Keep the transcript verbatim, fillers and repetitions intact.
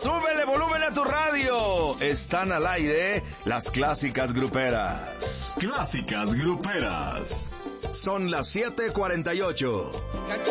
súbele volumen a tu radio. Están al aire las clásicas gruperas. Clásicas gruperas. Son las siete cuarenta y ocho.